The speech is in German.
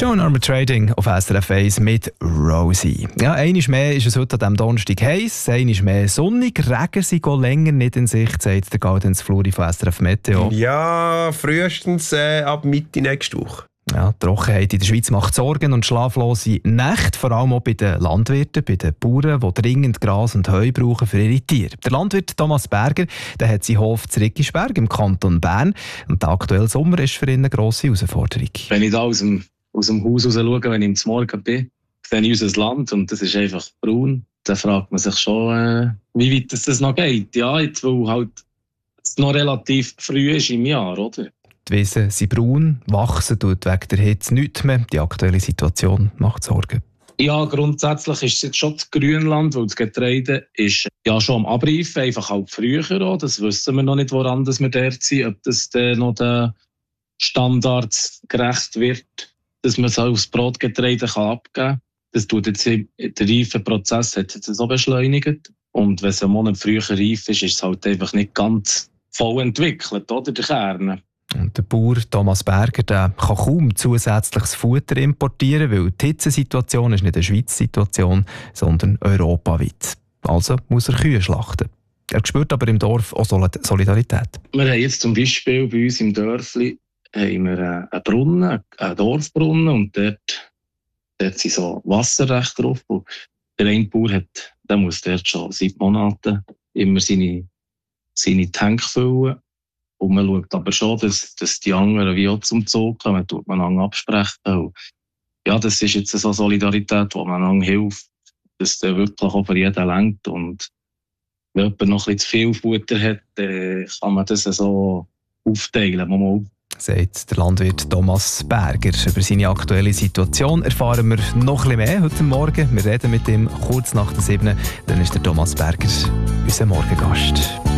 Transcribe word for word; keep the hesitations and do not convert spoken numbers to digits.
Joan Armour Trading auf S R F eins mit Rosie. Ja, einmal mehr ist es heute an diesem Donnerstag heiß, einmal mehr sonnig. Regen sie gehen länger nicht in Sicht, sagt der Gaudenz Fluri von S R F Meteo. Ja, frühestens äh, ab Mitte nächste Woche. Ja, die Trockenheit in der Schweiz macht Sorgen und schlaflose Nächte, vor allem auch bei den Landwirten, bei den Bauern, die dringend Gras und Heu brauchen für ihre Tiere. Der Landwirt Thomas Berger, der hat seinen Hof zu Riggisberg im Kanton Bern und der aktuelle Sommer ist für ihn eine grosse Herausforderung. Wenn ich da aus dem, aus dem Haus raus schaue, wenn ich am Morgen bin, sehe ich unser Land und das ist einfach braun. Dann fragt man sich schon, äh, wie weit das noch geht. Ja, jetzt, weil halt es noch relativ früh ist im Jahr, oder? Die Wiesen sind braun, wachsen tut wegen der Hitze nichts mehr. Die aktuelle Situation macht Sorgen. Ja, grundsätzlich ist es jetzt schon das Grünland, weil das Getreide ist ja schon am Abreifen, einfach halt früher auch. Das wissen wir noch nicht, woran wir dort sind, ob das dann noch den Standards gerecht wird, dass man es aufs Brotgetreide abgeben kann. Das tut jetzt der Reifenprozess hat jetzt so beschleunigt. Und wenn es einen Monat früher reif ist, ist es halt einfach nicht ganz voll entwickelt, oder, der Kern. Und der Bauer Thomas Berger der kann kaum zusätzliches Futter importieren, weil die Hitzesituation ist nicht eine Schweizer Situation, sondern europaweit. Also muss er Kühe schlachten. Er spürt aber im Dorf auch Solidarität. Wir haben jetzt zum Beispiel bei uns im Dörfli haben wir einen Brunnen, einen Dorfbrunnen, und dort, dort sind so Wasserrechte drauf. Und der eine Bauer hat, der muss dort schon seit Monaten immer seine, seine Tanks füllen. Und man schaut aber schon, dass, dass die anderen wie auch zum Zug kommen. Man tut man absprechen. Und ja, das ist jetzt so Solidarität, wo man einander hilft, dass der wirklich auch für jeden reicht. Und wenn jemand noch ein bisschen zu viel Futter hat, dann kann man das so aufteilen. Mal. Sagt der Landwirt Thomas Berger. Über seine aktuelle Situation erfahren wir noch ein bisschen mehr heute Morgen. Wir reden mit ihm kurz nach der sieben. Dann ist der Thomas Berger unser Morgengast.